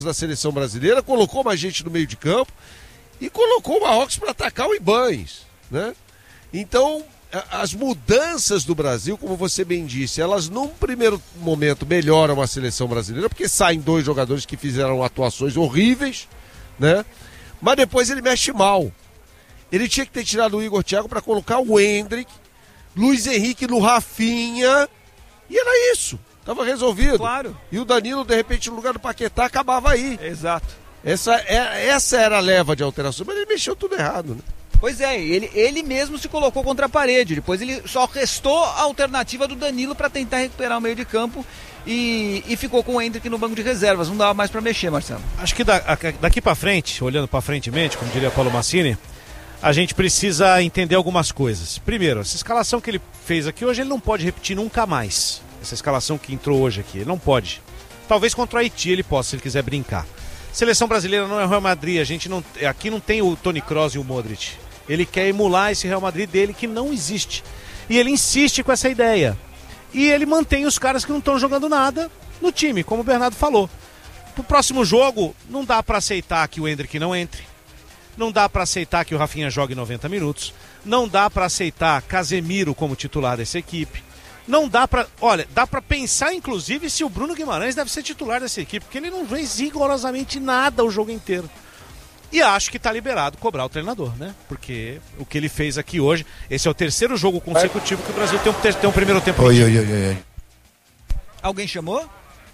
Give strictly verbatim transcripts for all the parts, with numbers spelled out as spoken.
da seleção brasileira, colocou mais gente no meio de campo e colocou o Marrocos para atacar o Ibanes, né? Então, as mudanças do Brasil, como você bem disse, elas num primeiro momento melhoram a seleção brasileira, porque saem dois jogadores que fizeram atuações horríveis, né? Mas depois ele mexe mal. Ele tinha que ter tirado o Igor Thiago para colocar o Endrick, Luiz Henrique no Rafinha, e era isso. Tava resolvido. Claro. E o Danilo, de repente, no lugar do Paquetá, acabava aí. Exato. Essa, é, essa era a leva de alteração, mas ele mexeu tudo errado, né? Pois é, ele, ele mesmo se colocou contra a parede. Depois ele só restou a alternativa do Danilo para tentar recuperar o meio de campo e, e ficou com o Endrick no banco de reservas. Não dava mais para mexer, Marcelo. Acho que da, daqui para frente, olhando para frentemente, como diria Paulo Massini, a gente precisa entender algumas coisas. Primeiro, essa escalação que ele fez aqui hoje, ele não pode repetir nunca mais. Essa escalação que entrou hoje aqui, ele não pode. Talvez contra o Haiti ele possa, se ele quiser brincar. Seleção brasileira não é o Real Madrid, a gente não, aqui não tem o Toni Kroos e o Modric. Ele quer emular esse Real Madrid dele que não existe. E ele insiste com essa ideia. E ele mantém os caras que não estão jogando nada no time, como o Bernardo falou. Pro próximo jogo, não dá para aceitar que o Endrick não entre. Não dá para aceitar que o Rafinha jogue noventa minutos. Não dá para aceitar Casemiro como titular dessa equipe. Não dá pra... Olha, dá pra pensar, inclusive, se o Bruno Guimarães deve ser titular dessa equipe, porque ele não fez rigorosamente nada o jogo inteiro. E acho que tá liberado cobrar o treinador, né? Porque o que ele fez aqui hoje, esse é o terceiro jogo consecutivo que o Brasil tem um, tem um primeiro tempo. Oi, oi, oi, oi. Alguém chamou?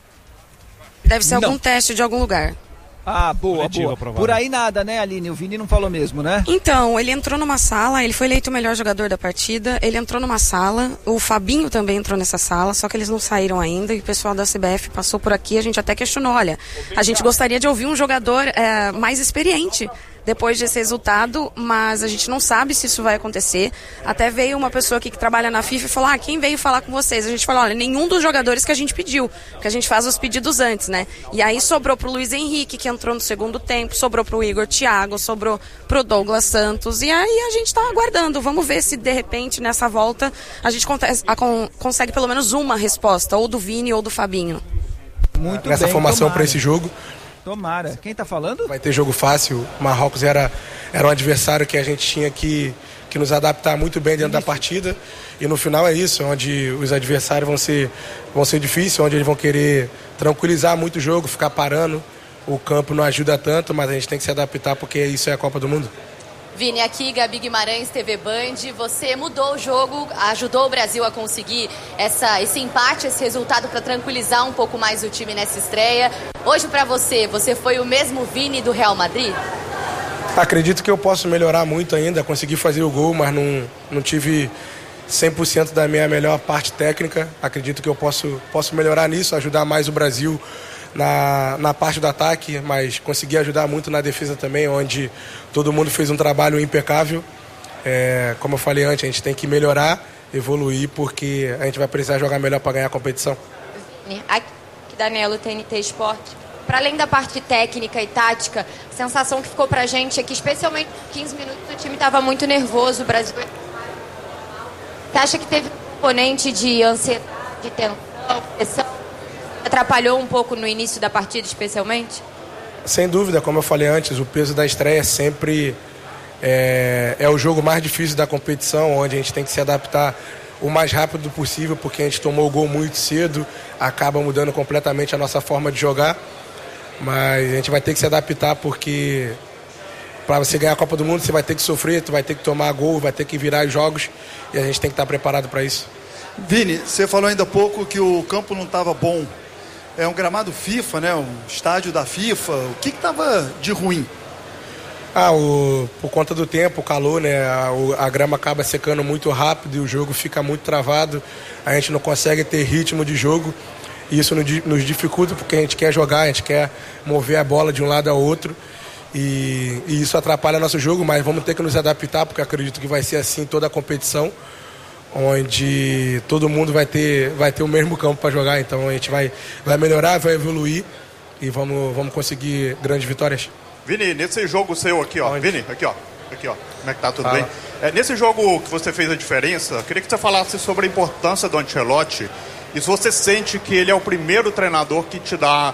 Deve ser Não. algum teste de algum lugar. Ah, boa, Coletivo, boa. aprovado. Por aí nada, né, Aline? O Vini não falou mesmo, né? Então, ele entrou numa sala, ele foi eleito o melhor jogador da partida, ele entrou numa sala, o Fabinho também entrou nessa sala, só que eles não saíram ainda e o pessoal da C B F passou por aqui, a gente até questionou, olha, a gente gostaria de ouvir um jogador é, mais experiente depois desse resultado, mas a gente não sabe se isso vai acontecer. Até veio uma pessoa aqui que trabalha na FIFA e falou, ah, quem veio falar com vocês? A gente falou, olha, nenhum dos jogadores que a gente pediu, porque a gente faz os pedidos antes, né? E aí sobrou pro Luiz Henrique, que entrou no segundo tempo, sobrou pro Igor Thiago, sobrou pro Douglas Santos, e aí a gente tá aguardando, vamos ver se de repente nessa volta a gente consegue pelo menos uma resposta, ou do Vini ou do Fabinho. Muito Nessa bem, formação tomara. para esse jogo. Tomara. Quem tá falando? Vai ter jogo fácil. O Marrocos era, era um adversário que a gente tinha que, que nos adaptar muito bem dentro da partida. E no final é isso, onde os adversários vão ser, vão ser difíceis, onde eles vão querer tranquilizar muito o jogo, ficar parando. O campo não ajuda tanto, mas a gente tem que se adaptar porque isso é a Copa do Mundo. Vini, aqui, Gabi Guimarães, T V Band. Você mudou o jogo, ajudou o Brasil a conseguir essa, esse empate, esse resultado para tranquilizar um pouco mais o time nessa estreia. Hoje, para você, você foi o mesmo Vini do Real Madrid? Acredito que eu posso melhorar muito ainda, consegui fazer o gol, mas não, não tive cem por cento da minha melhor parte técnica. Acredito que eu posso, posso melhorar nisso, ajudar mais o Brasil na, na parte do ataque, mas consegui ajudar muito na defesa também, onde todo mundo fez um trabalho impecável. É, como eu falei antes, a gente tem que melhorar, evoluir, porque a gente vai precisar jogar melhor para ganhar a competição. Aqui, Danilo, T N T Esporte. Para além da parte técnica e tática, a sensação que ficou pra gente é que, especialmente nos quinze minutos, o time estava muito nervoso. O Brasil. Você acha que teve um componente de ansiedade, de tensão, pressão? Atrapalhou um pouco no início da partida, especialmente? Sem dúvida, como eu falei antes, o peso da estreia sempre é, é o jogo mais difícil da competição, onde a gente tem que se adaptar o mais rápido possível, porque a gente tomou o gol muito cedo, acaba mudando completamente a nossa forma de jogar. Mas a gente vai ter que se adaptar, porque para você ganhar a Copa do Mundo você vai ter que sofrer, tu vai ter que tomar gol, vai ter que virar os jogos, e a gente tem que estar preparado para isso. Vini, você falou ainda há pouco que o campo não estava bom. É um gramado FIFA, né? Um estádio da FIFA. O que estava de ruim? Ah, o, por conta do tempo, o calor, né? A, o, a grama acaba secando muito rápido e o jogo fica muito travado. A gente não consegue ter ritmo de jogo. E isso nos, nos dificulta, porque a gente quer jogar, a gente quer mover a bola de um lado ao outro. E, e isso atrapalha nosso jogo, mas vamos ter que nos adaptar, porque acredito que vai ser assim toda a competição, onde todo mundo vai ter, vai ter o mesmo campo para jogar. Então a gente vai, vai melhorar, vai evoluir e vamos, vamos conseguir grandes vitórias. Vini, nesse jogo seu aqui, ó. Onde? Vini, aqui, ó. Aqui, ó. Como é que tá? Tudo Fala. bem? É, nesse jogo que você fez a diferença, queria que você falasse sobre a importância do Ancelotti e se você sente que ele é o primeiro treinador que te dá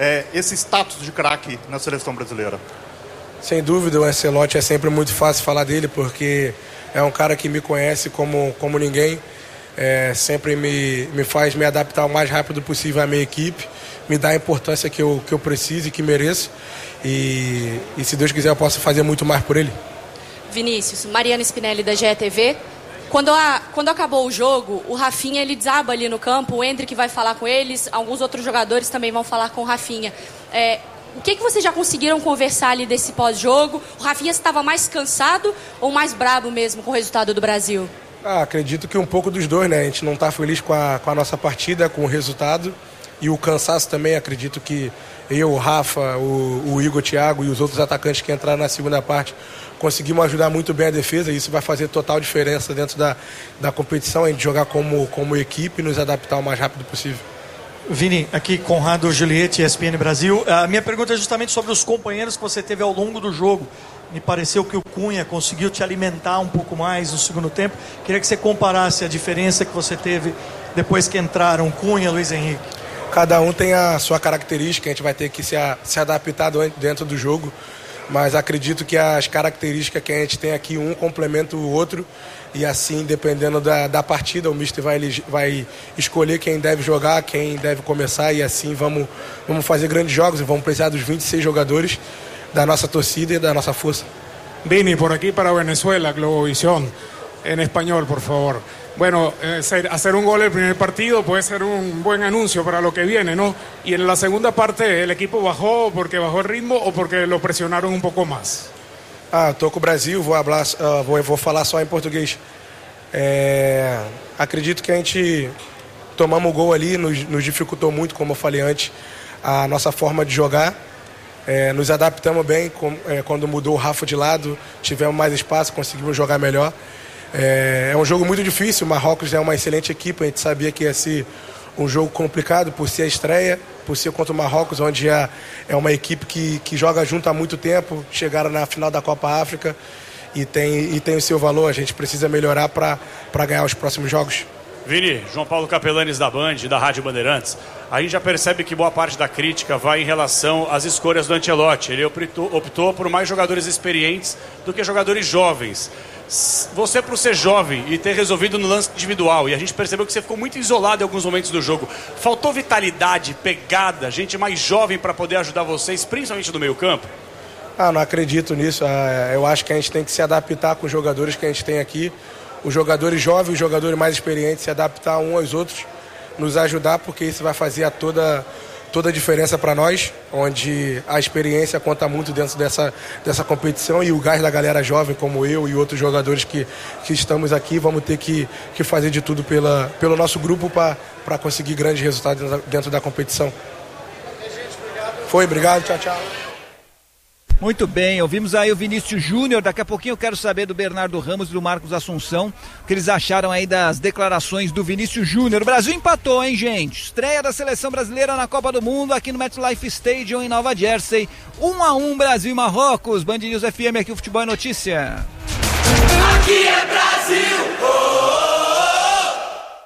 é, esse status de craque na seleção brasileira? Sem dúvida, o Ancelotti é sempre muito fácil falar dele, porque é um cara que me conhece como, como ninguém, é, sempre me, me faz me adaptar o mais rápido possível à minha equipe, me dá a importância que eu, que eu preciso e que mereço, e, e se Deus quiser eu posso fazer muito mais por ele. Vinícius, Mariana Spinelli da G E T V. Quando, a, quando acabou o jogo, o Rafinha ele desaba ali no campo, o Endrick vai falar com eles, alguns outros jogadores também vão falar com o Rafinha. É, o que, que vocês já conseguiram conversar ali desse pós-jogo? O Rafinha estava mais cansado ou mais brabo mesmo com o resultado do Brasil? Ah, acredito que um pouco dos dois, né? A gente não está feliz com a, com a nossa partida, com o resultado. E o cansaço também, acredito que eu, o Rafa, o, o Igor, o Thiago e os outros atacantes que entraram na segunda parte conseguimos ajudar muito bem a defesa, e isso vai fazer total diferença dentro da, da competição, a gente jogar como, como equipe e nos adaptar o mais rápido possível. Vini, aqui Conrado Juliette, E S P N Brasil. A minha pergunta é justamente sobre os companheiros que você teve ao longo do jogo. Me pareceu que o Cunha conseguiu te alimentar um pouco mais no segundo tempo. Queria que você comparasse a diferença que você teve depois que entraram Cunha e Luiz Henrique. Cada um tem a sua característica, a gente vai ter que se, a, se adaptar dentro do jogo, mas acredito que as características que a gente tem aqui, um complementa o outro, e assim, dependendo da, da partida, o mister vai, vai escolher quem deve jogar, quem deve começar, e assim vamos, vamos fazer grandes jogos, e vamos precisar dos vinte e seis jogadores, da nossa torcida e da nossa força. Vini, por aquí para Venezuela, Globovisión, en español, por favor. Bueno, eh, hacer un gol el primer partido puede ser un buen anuncio para lo que viene, ¿no? Y en la segunda parte, ¿el equipo bajó porque bajó el ritmo o porque lo presionaron un poco más? Ah, tô com o Brasil, vou, hablar, uh, vou, vou falar só em português. É, acredito que a gente tomamos o gol ali, nos, nos dificultou muito, como eu falei antes, a nossa forma de jogar. É, nos adaptamos bem, com, é, quando mudou o Rafa de lado, tivemos mais espaço, conseguimos jogar melhor. É, é um jogo muito difícil, o Marrocos é uma excelente equipe, a gente sabia que ia ser um jogo complicado por ser a estreia, por ser contra o Marrocos, onde é, é uma equipe que, que joga junto há muito tempo, chegaram na final da Copa África e tem, e tem o seu valor, a gente precisa melhorar para ganhar os próximos jogos. Vini, João Paulo Capelanes da Band, da Rádio Bandeirantes. A gente já percebe que boa parte da crítica vai em relação às escolhas do Ancelotti. Ele optou, optou por mais jogadores experientes do que jogadores jovens. Você, por ser jovem e ter resolvido no lance individual, e a gente percebeu que você ficou muito isolado em alguns momentos do jogo, faltou vitalidade, pegada, gente mais jovem para poder ajudar vocês, principalmente no meio campo? Ah, não acredito nisso. Eu acho que a gente tem que se adaptar com os jogadores que a gente tem aqui. Os jogadores jovens, os jogadores mais experientes, se adaptar uns aos outros, nos ajudar, porque isso vai fazer a toda, toda a diferença para nós, onde a experiência conta muito dentro dessa, dessa competição, e o gás da galera jovem, como eu e outros jogadores que, que estamos aqui, vamos ter que, que fazer de tudo pela, pelo nosso grupo para conseguir grandes resultados dentro da competição. Foi, obrigado, tchau, tchau. Muito bem, ouvimos aí o Vinícius Júnior. Daqui a pouquinho eu quero saber do Bernardo Ramos e do Marcos Assunção o que eles acharam aí das declarações do Vinícius Júnior. O Brasil empatou, hein, gente? Estreia da seleção brasileira na Copa do Mundo aqui no MetLife Stadium em Nova Jersey. um a um Brasil e Marrocos. Band News F M, aqui o Futebol é Notícia. Aqui é Brasil! Oh, oh,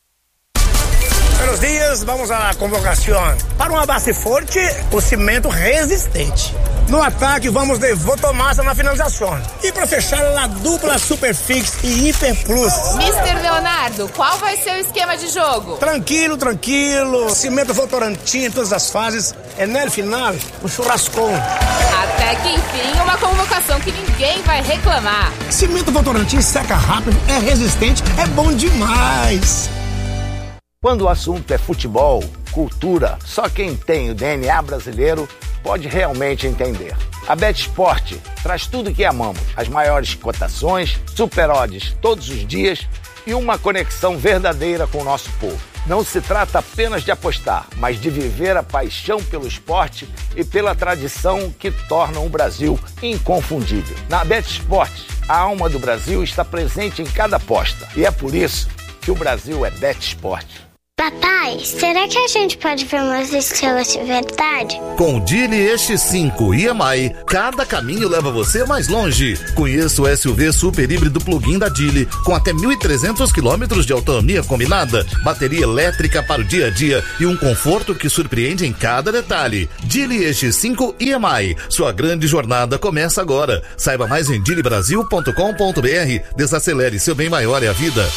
oh. Buenos dias, vamos à convocação. Para uma base forte, o cimento resistente. No ataque, vamos de Votomassa na finalização. E para fechar, a dupla Superfix e Hiper Plus. mister Leonardo, qual vai ser o esquema de jogo? Tranquilo, tranquilo. Cimento Votorantim em todas as fases. É no final, o churrascão. Até que enfim, uma convocação que ninguém vai reclamar. Cimento Votorantim seca rápido, é resistente, é bom demais. Quando o assunto é futebol, cultura, só quem tem o D N A brasileiro pode realmente entender. A BetSport traz tudo o que amamos, as maiores cotações, super odds todos os dias e uma conexão verdadeira com o nosso povo. Não se trata apenas de apostar, mas de viver a paixão pelo esporte e pela tradição que tornam o Brasil inconfundível. Na BetSport, a alma do Brasil está presente em cada aposta e é por isso que o Brasil é BetSport. Papai, será que a gente pode ver umas estrelas de verdade? Com o Dili E X cinco e M I, cada caminho leva você mais longe. Conheça o S U V super híbrido plug-in da Dili, com até mil e trezentos quilômetros de autonomia combinada, bateria elétrica para o dia a dia e um conforto que surpreende em cada detalhe. Dili E X cinco e M I, sua grande jornada começa agora. Saiba mais em dili brasil ponto com ponto b r. Desacelere, seu bem maior é a vida.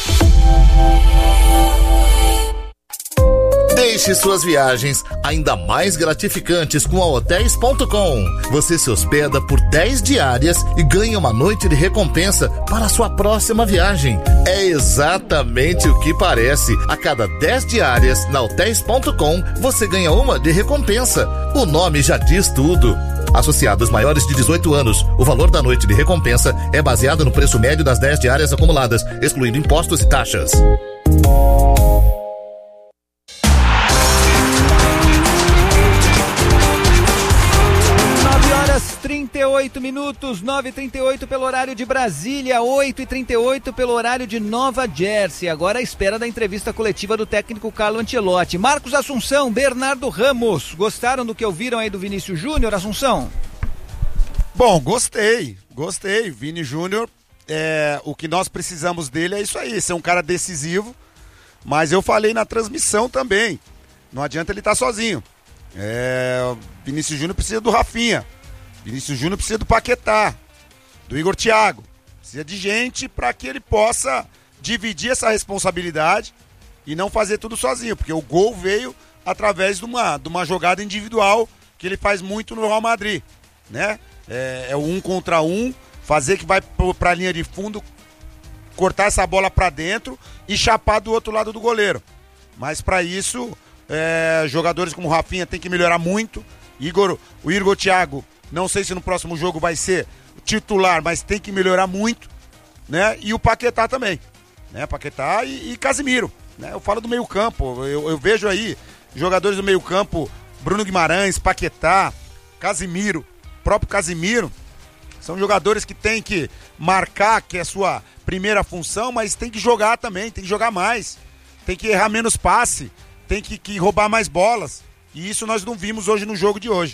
Deixe suas viagens ainda mais gratificantes com a hotéis ponto com. Você se hospeda por dez diárias e ganha uma noite de recompensa para a sua próxima viagem. É exatamente o que parece. A cada dez diárias na hotéis ponto com, você ganha uma de recompensa. O nome já diz tudo. Associados maiores de dezoito anos, o valor da noite de recompensa é baseado no preço médio das dez diárias acumuladas, excluindo impostos e taxas. trinta e oito minutos, nove e trinta e oito pelo horário de Brasília, oito e trinta e oito pelo horário de Nova Jersey. Agora à espera da entrevista coletiva do técnico Carlo Ancelotti. Marcos Assunção, Bernardo Ramos, gostaram do que ouviram aí do Vinícius Júnior, Assunção? Bom, gostei, gostei. Vini Júnior, é, o que nós precisamos dele é isso aí, ser um cara decisivo, mas eu falei na transmissão também, não adianta ele estar sozinho. É, Vinícius Júnior precisa do Rafinha. Vinícius Júnior precisa do Paquetá, do Igor Thiago. Precisa de gente para que ele possa dividir essa responsabilidade e não fazer tudo sozinho, porque o gol veio através de uma, de uma jogada individual que ele faz muito no Real Madrid, né? É, é o um contra um, fazer que vai para a linha de fundo, cortar essa bola para dentro e chapar do outro lado do goleiro. Mas para isso, é, jogadores como o Rafinha tem que melhorar muito. Igor, o Igor Thiago, não sei se no próximo jogo vai ser titular, mas tem que melhorar muito, né? E o Paquetá também, né? Paquetá e, e Casemiro, né? Eu falo do meio campo, eu, eu vejo aí jogadores do meio campo, Bruno Guimarães, Paquetá, Casemiro, próprio Casemiro, são jogadores que tem que marcar, que é a sua primeira função, mas tem que jogar também, tem que jogar mais, tem que errar menos passe, tem que, que roubar mais bolas, e isso nós não vimos hoje no jogo de hoje.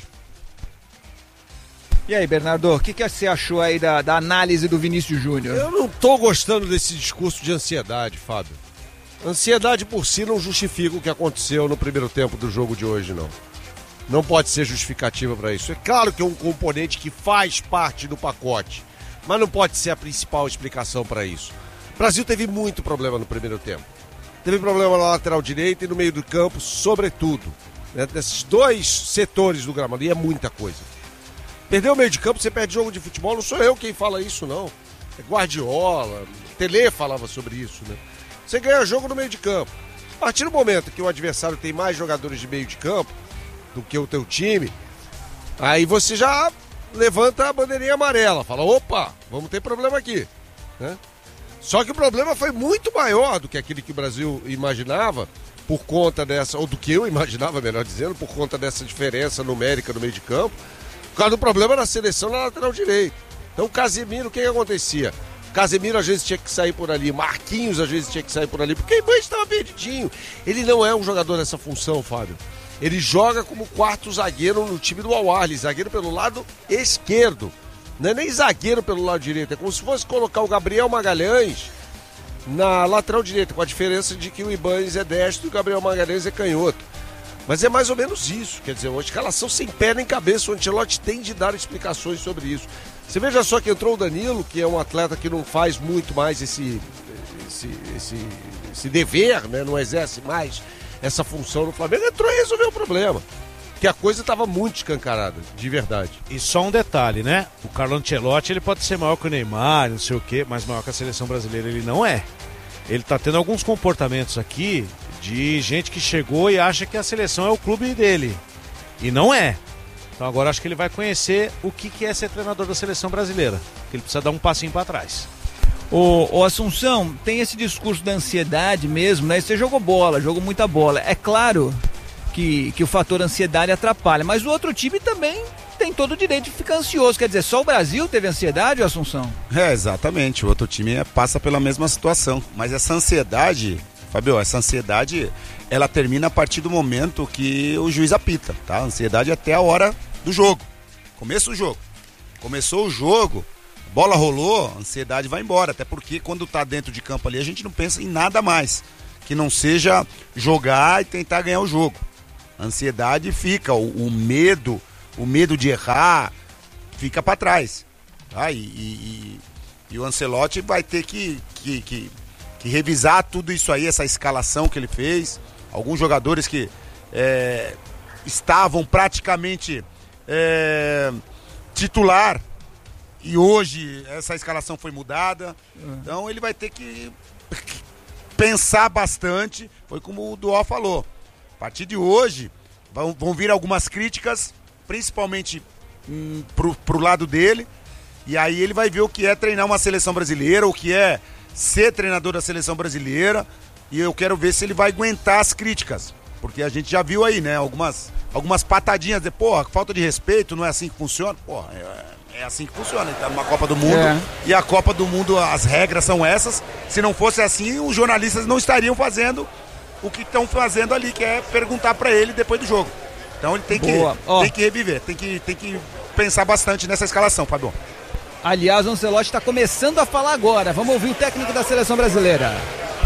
E aí, Bernardo, o que, que você achou aí da, da análise do Vinícius Júnior? Eu não tô gostando desse discurso de ansiedade, Fábio. Ansiedade por si não justifica o que aconteceu no primeiro tempo do jogo de hoje, não. Não pode ser justificativa para isso. É claro que é um componente que faz parte do pacote, mas não pode ser a principal explicação para isso. O Brasil teve muito problema no primeiro tempo. Teve problema na lateral direita e no meio do campo, sobretudo. Né? Nesses dois setores do gramado, e é muita coisa. Perdeu o meio de campo, você perde jogo de futebol, não sou eu quem fala isso, não. É Guardiola, Tele falava sobre isso, né? Você ganha jogo no meio de campo. A partir do momento que o adversário tem mais jogadores de meio de campo do que o teu time, aí você já levanta a bandeirinha amarela, fala, opa, vamos ter problema aqui, né? Só que o problema foi muito maior do que aquele que o Brasil imaginava, por conta dessa, ou do que eu imaginava, melhor dizendo, por conta dessa diferença numérica no meio de campo, por causa do problema na seleção na lateral direita. Então o Casemiro, o que, que acontecia? O Casemiro às vezes tinha que sair por ali, Marquinhos às vezes tinha que sair por ali, porque o Ibanez estava perdidinho. Ele não é um jogador dessa função, Fábio. Ele joga como quarto zagueiro no time do Al-Ahly, zagueiro pelo lado esquerdo. Não é nem zagueiro pelo lado direito, é como se fosse colocar o Gabriel Magalhães na lateral direita, com a diferença de que o Ibanez é destro e o Gabriel Magalhães é canhoto. Mas é mais ou menos isso, quer dizer, uma escalação sem pé nem cabeça, o Ancelotti tem de dar explicações sobre isso. Você veja só que entrou o Danilo, que é um atleta que não faz muito mais esse, esse, esse, esse dever, né? Não exerce mais essa função no Flamengo, entrou e resolveu o problema. Que a coisa estava muito escancarada, de verdade. E só um detalhe, né? O Carlo Ancelotti, ele pode ser maior que o Neymar, não sei o quê, mas maior que a seleção brasileira ele não é. Ele tá tendo alguns comportamentos aqui de gente que chegou e acha que a seleção é o clube dele. E não é. Então agora acho que ele vai conhecer o que, que é ser treinador da seleção brasileira. Que ele precisa dar um passinho para trás. Ô, ô Assunção, tem esse discurso da ansiedade mesmo, né? Você jogou bola, jogou muita bola. É claro que, que o fator ansiedade atrapalha, mas o outro time também tem todo o direito de ficar ansioso. Quer dizer, só o Brasil teve ansiedade, Assunção? É, exatamente. O outro time passa pela mesma situação. Mas essa ansiedade, Fabio, essa ansiedade, ela termina a partir do momento que o juiz apita, tá? A ansiedade é até a hora do jogo. Começa o jogo. Começou o jogo, bola rolou, a ansiedade vai embora. Até porque quando tá dentro de campo ali, a gente não pensa em nada mais que não seja jogar e tentar ganhar o jogo. A ansiedade fica, o, o medo, o medo de errar, fica para trás. Tá? E, e, e o Ancelotti vai ter que, que, que, que revisar tudo isso aí, essa escalação que ele fez. Alguns jogadores que é, estavam praticamente é, titular e hoje essa escalação foi mudada. Então ele vai ter que pensar bastante. Foi como o Duó falou. A partir de hoje vão, vão vir algumas críticas, principalmente hum, pro, pro lado dele. E aí ele vai ver o que é treinar uma seleção brasileira, o que é ser treinador da seleção brasileira. E eu quero ver se ele vai aguentar as críticas. Porque a gente já viu aí, né? Algumas, algumas patadinhas de, porra, falta de respeito, não é assim que funciona? Porra, é, é assim que funciona. Ele tá numa Copa do Mundo. É. E a Copa do Mundo, as regras são essas. Se não fosse assim, os jornalistas não estariam fazendo o que estão fazendo ali, que é perguntar pra ele depois do jogo. Então ele tem que, oh. tem que reviver, tem que, tem que pensar bastante nessa escalação, Fabio. Aliás, o Ancelotti está começando a falar agora. Vamos ouvir o técnico da seleção brasileira.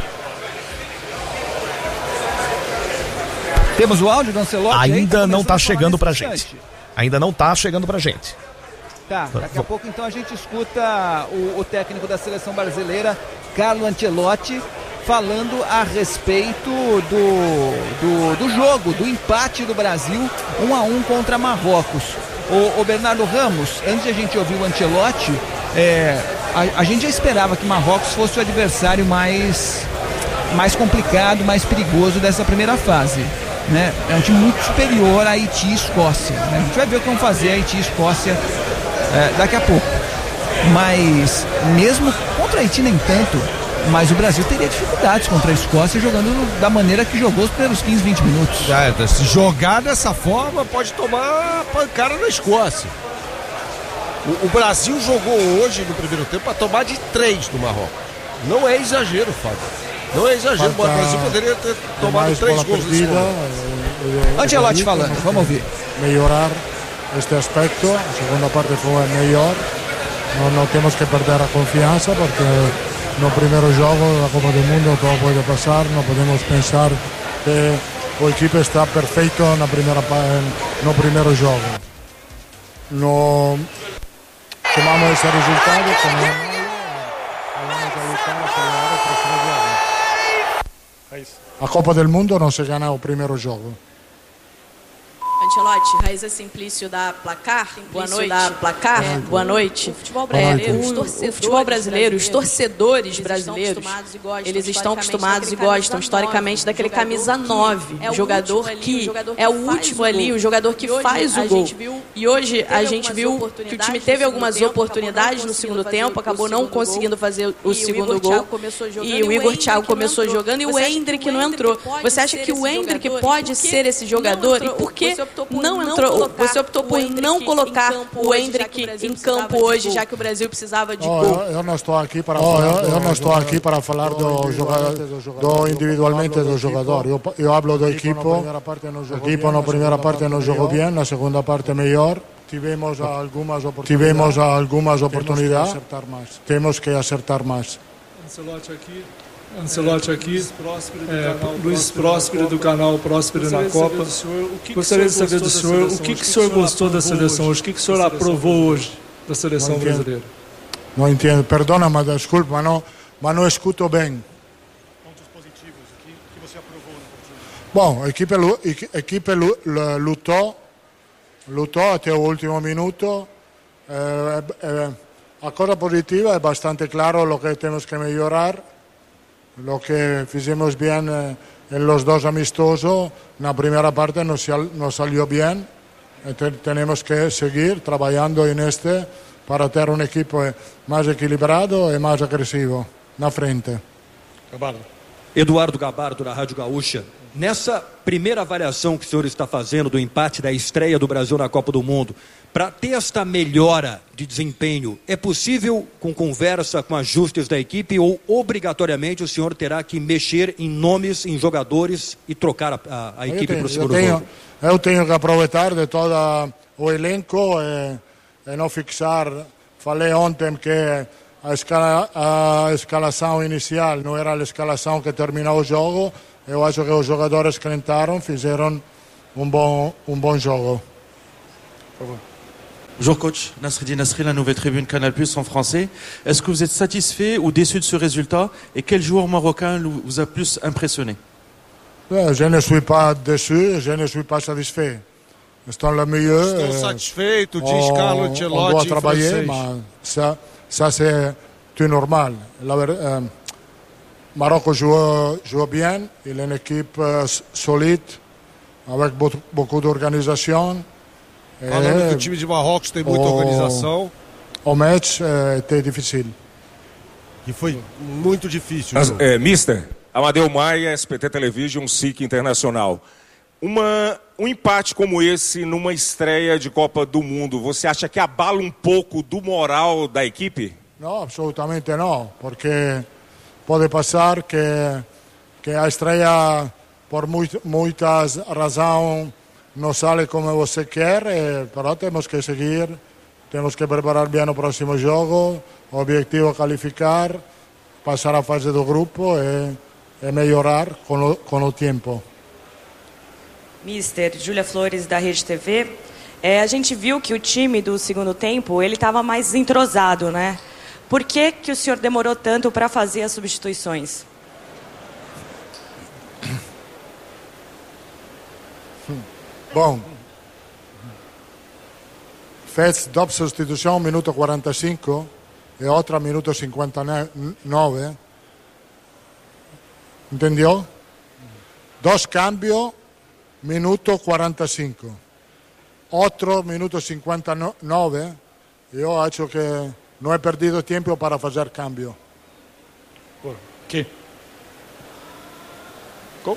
Temos o áudio do Ancelotti? Ainda não está chegando pra gente. Ainda não está chegando pra gente. Tá, daqui a pouco então a gente escuta o, o técnico da seleção brasileira, Carlo Ancelotti, falando a respeito do, do, do jogo, do empate do Brasil um a um contra Marrocos. O, o Bernardo Ramos, antes de a gente ouvir o Ancelotti, é, a, a gente já esperava que Marrocos fosse o adversário mais, mais complicado, mais perigoso dessa primeira fase. Né? É um time muito superior a Haiti e Escócia. Né? A gente vai ver o que vão fazer Haiti e Escócia é, daqui a pouco. Mas mesmo contra a Haiti nem tanto, mas o Brasil teria dificuldades contra a Escócia jogando da maneira que jogou os primeiros quinze, vinte minutos. É, se jogar dessa forma, pode tomar pancada na Escócia. O, o Brasil jogou hoje no primeiro tempo para tomar de três do Marrocos. Não é exagero, Fábio. Não é exagero, o Brasil poderia ter tomado três gols nesse momento. Ancelotti falando, vamos ouvir. Melhorar este aspecto, a segunda parte foi melhor. Não, não temos que perder a confiança porque no primeiro jogo da Copa do Mundo todo pode passar, não podemos pensar que o equipe está perfeito na primeira, no primeiro jogo. No, tomamos esse resultado, tomamos a Copa do Mundo não se ganha o primeiro jogo. Ancelotti, Raíza Simplício da Placar, boa noite. Da Placar, é, boa noite. O futebol brasileiro, é, o, o futebol brasileiro, os torcedores brasileiros, eles estão acostumados e gostam historicamente daquele camisa nove, o jogador que é o último ali, o jogador que faz o gol. E hoje a gente viu que o time teve algumas oportunidades no segundo tempo, acabou não conseguindo fazer o segundo gol. E o Igor Thiago começou jogando e o Endrick não entrou. Você acha que o Endrick pode ser esse jogador? E por que não entrou? Você optou por não colocar o Endrick em campo hoje, já que o Brasil precisava de gol? Oh, eu, eu não estou aqui para oh, falar. Eu, eu não estou aqui para falar do jogador, do individualmente do jogador. Eu, eu hablo do equipo. O equipo na primeira parte não jogou bem, na segunda parte melhor. Tivemos algumas oportunidades. Tivemos algumas oportunidades. Temos que acertar mais. Ancelotti aqui. Ancelotti aqui, é, Luiz Próspero do canal Próspero na Copa. Gostaria de saber do senhor o que, que o senhor gostou da seleção hoje, o que, que o senhor aprovou hoje da seleção brasileira. Não entendo, perdona, mas desculpa, mas não, mas não escuto bem. Pontos positivos, o que, que você aprovou no Bom, a equipe, a equipe lutou, lutou até o último minuto. Eh, eh, a coisa positiva é bastante claro o que temos que melhorar. Lo que fizemos bien eh, en los dos amistosos, na primera parte nos, nos salió bien. Entonces, tenemos que seguir trabajando en este para tener un equipo más equilibrado y más agresivo na frente. Acabado. Eduardo Gabardo, da Rádio Gaúcha. Nessa primeira avaliação que o senhor está fazendo do empate da estreia do Brasil na Copa do Mundo, para ter esta melhora de desempenho, é possível com conversa, com ajustes da equipe, ou obrigatoriamente o senhor terá que mexer em nomes, em jogadores e trocar a, a, a equipe para o segundo eu tenho, jogo? Eu tenho que aproveitar de todo o elenco e, e não fixar. Falei ontem que a, escala, a escalação inicial não era a escalação que terminou o jogo. Eu acho que os jogadores que entraram fizeram um bom, um bom jogo. Bonjour coach, Nasreddin Nasri, la nouvelle tribune Canal Plus en français. Est-ce que vous êtes satisfait ou déçu de ce résultat et quel joueur marocain vous a plus impressionné? Je ne suis pas déçu, je ne suis pas satisfait. Estão le mieux. Estou satisfeito, diz Carlo Ancelotti. On doit travailler, mais ça, ça c'est tout normal. La, euh, Maroc joue, joue bien, il est une équipe euh, solide, avec beaucoup d'organisation. Falando que o time de Marrocos tem muita organização. O match é difícil. Que foi muito difícil. As, é, Mister Amadeu Maia, S P T Television, S I C Internacional. Uma, um empate como esse numa estreia de Copa do Mundo, você acha que abala um pouco do moral da equipe? Não, absolutamente não, porque pode passar que, que a estreia, por muito, muitas razões, não sale como você quer, mas temos que seguir, temos que preparar bem o próximo jogo, o objetivo é qualificar, passar a fase do grupo e, e melhorar com o, com o tempo. Mister Júlia Flores, da Rede T V, é, a gente viu que o time do segundo tempo ele estava mais entrosado, né? Por que, que o senhor demorou tanto para fazer as substituições? Bom, fez duas substituições, minuto quarenta e cinco e outra minuto cinquenta e nove. Entendeu? Dois cambios, minuto quarenta e cinco. Outro minuto cinquenta e nove. Eu acho que não é perdido tempo para fazer cambio. Ok. Go.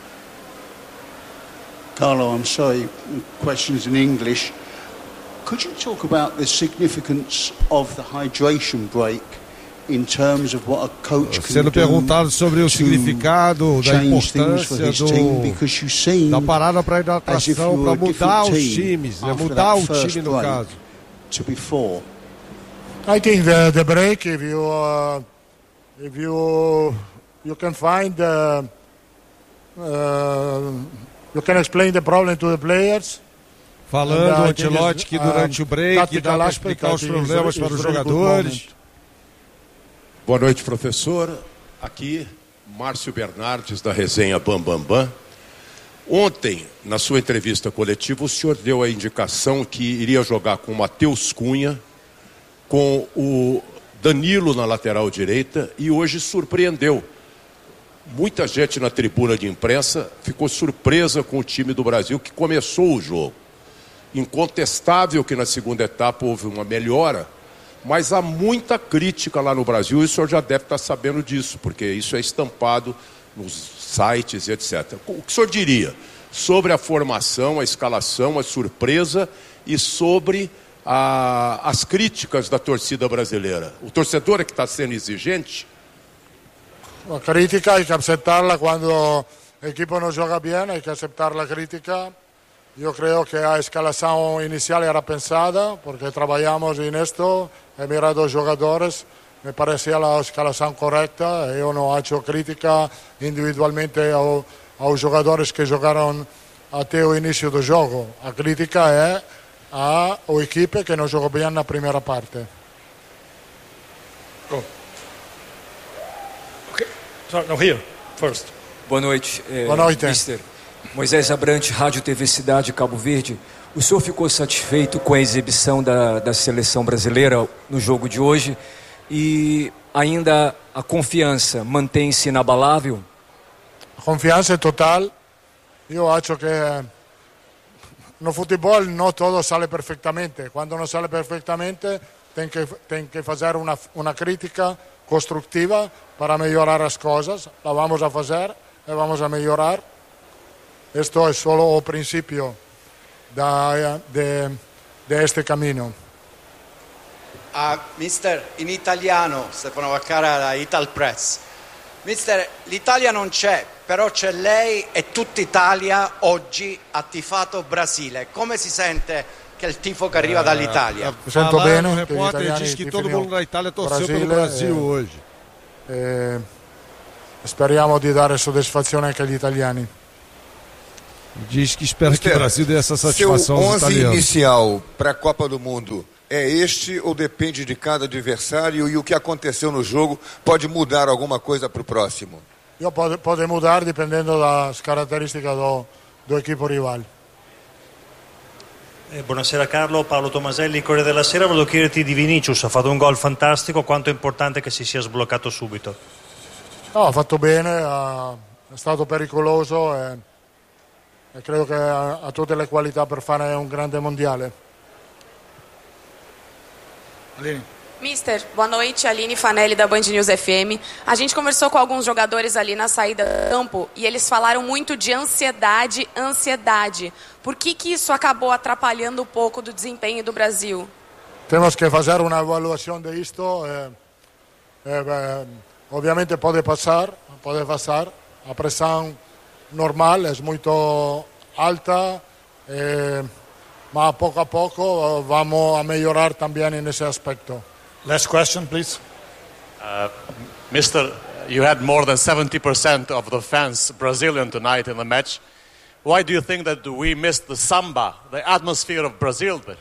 Carlo, I'm sorry, questions in English. Could you talk about the significance of the hydration break in terms of what a coach can Sendo do perguntado sobre o significado da importância do, da parada para hidratação, para mudar os times, né? Mudar o time no caso. To before. I think the, the break, if you uh, if you you can find uh, uh, you can explain the problem to the players. Falando o Ancelotti que durante o break dá para explicar os problemas para os jogadores. Boa noite, professor. Aqui, Márcio Bernardes, da resenha Bam Bam Bam. Ontem, na sua entrevista coletiva, o senhor deu a indicação que iria jogar com o Matheus Cunha, com o Danilo na lateral direita, e hoje surpreendeu. Muita gente na tribuna de imprensa ficou surpresa com o time do Brasil que começou o jogo. Incontestável que na segunda etapa houve uma melhora, mas há muita crítica lá no Brasil e o senhor já deve estar sabendo disso, porque isso é estampado nos sites e etcétera. O que o senhor diria sobre a formação, a escalação, a surpresa e sobre a, as críticas da torcida brasileira? O torcedor é que está sendo exigente? A crítica hay que aceptarla quando o equipo não joga bem, hay que aceptar a crítica. Eu creio que a escalação inicial era pensada, porque trabalhamos nisto, he mirado os jogadores, me parecia a escalação correta. Eu não acho crítica individualmente ao, aos jogadores que jogaram até o início do jogo. A crítica é a o equipe que não jogou bem na primeira parte. Go. Okay. So, no, here, first. Boa noite, é, Boa noite. mister Moisés Abrante, Rádio T V Cidade, Cabo Verde. O senhor ficou satisfeito com a exibição da, da seleção brasileira no jogo de hoje? E ainda a confiança mantém-se inabalável? A confiança é total. Eu acho que no futebol não todo sale perfeitamente. Quando não sale perfeitamente, tem que, tem que fazer uma, uma crítica constructiva para melhorar as coisas. La vamos a fazer e vamos a melhorar. Esto es solo o principio de, de, de este camino. Uh, mister, in italiano, Stefano Vaccaro da Ital Press. Mister, l'Italia non c'è, però c'è lei e tutta Italia oggi ha tifato Brasile. Come si sente che il tifo che arriva dall'Italia? Mi sento Ah, bene. o che gli repórter italiani diz que tifino todo mundo na Itália torceu Brasile, pelo Brasil eh, hoje. eh, speriamo di dare soddisfazione anche agli italiani. Diz que espera que o Brasil dê essa Seu satisfação aos onze italianos. inicial para a Copa do Mundo é este ou depende de cada adversário e o que aconteceu no jogo pode mudar alguma coisa para o próximo? Io pode, pode mudar dipendendo das caratteristiche do, do equipo rivale. Eh, buonasera Carlo, Paolo Tomaselli, Corriere della Sera. Volevo chiederti di Vinicius, ha fatto un gol fantastico, quanto è importante che si sia sbloccato subito? No, ha fatto bene, ha, è stato pericoloso e, e credo che ha, ha tutte le qualità per fare un grande mondiale. Mister, boa noite, Aline Fanelli da Band News F M. A gente conversou com alguns jogadores ali na saída do campo e eles falaram muito de ansiedade, ansiedade. Por que que isso acabou atrapalhando um pouco do desempenho do Brasil? Temos que fazer uma avaliação de isto. Eh, eh, eh, obviamente pode passar, pode passar. A pressão normal é muito alta. Eh, ma poco a poco vamos a melhorar también en ese aspecto. Last question, please. Uh, Mister, you had more than seventy percent of the fans Brazilian tonight in the match. Why do you think that we missed the samba, the atmosphere of Brazil there?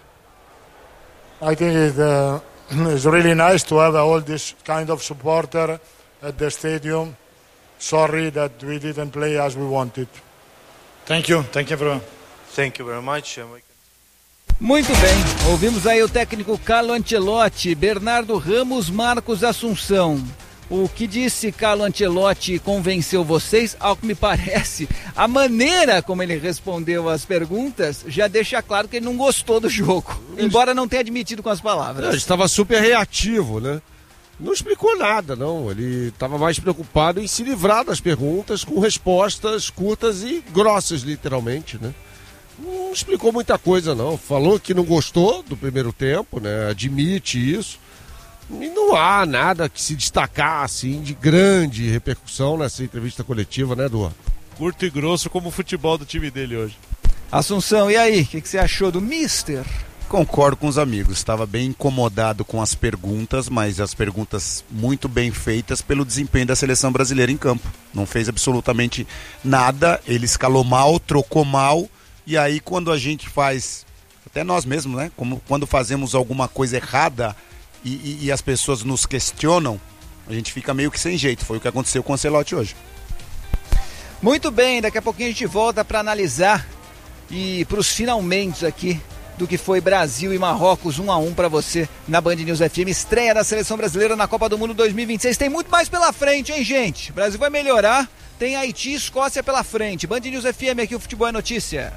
I think it, uh, it's really nice to have all this kind of supporter at the stadium. Sorry that we didn't play as we wanted. Thank you. Thank you, everyone. Thank you very much. Muito bem, ouvimos aí o técnico Carlo Ancelotti, Bernardo Ramos, Marcos Assunção. O que disse Carlo Ancelotti convenceu vocês? Ao que me parece, a maneira como ele respondeu as perguntas já deixa claro que ele não gostou do jogo, embora não tenha admitido com as palavras. Ele estava super reativo, né? Não explicou nada, não. Ele estava mais preocupado em se livrar das perguntas com respostas curtas e grossas, literalmente, né? Não explicou muita coisa, não. Falou que não gostou do primeiro tempo, né? Admite isso. E não há nada que se destacar, assim, de grande repercussão nessa entrevista coletiva, né, Edu? Curto e grosso como o futebol do time dele hoje. Assunção, e aí? O que, que você achou do Mister? Concordo com os amigos. Estava bem incomodado com as perguntas, mas as perguntas muito bem feitas pelo desempenho da seleção brasileira em campo. Não fez absolutamente nada. Ele escalou mal, trocou mal. E aí quando a gente faz, até nós mesmos, né? Como quando fazemos alguma coisa errada e, e, e as pessoas nos questionam, a gente fica meio que sem jeito. Foi o que aconteceu com o Ancelotti hoje. Muito bem, daqui a pouquinho a gente volta para analisar e para os finalmente aqui do que foi Brasil e Marrocos um a um para você na Band News F M. Estreia da Seleção Brasileira na Copa do Mundo dois mil e vinte e seis. Tem muito mais pela frente, hein, gente? O Brasil vai melhorar. Tem Haiti e Escócia pela frente. Band News F M, aqui o Futebol é Notícia.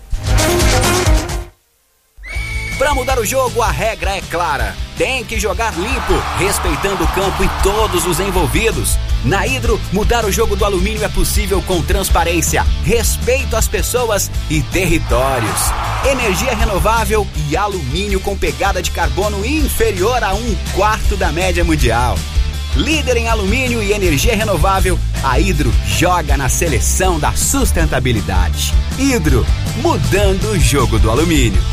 Para mudar o jogo, a regra é clara. Tem que jogar limpo, respeitando o campo e todos os envolvidos. Na Hidro, mudar o jogo do alumínio é possível com transparência, respeito às pessoas e territórios. Energia renovável e alumínio com pegada de carbono inferior a um quarto da média mundial. Líder em alumínio e energia renovável, a Hidro joga na seleção da sustentabilidade. Hidro, mudando o jogo do alumínio.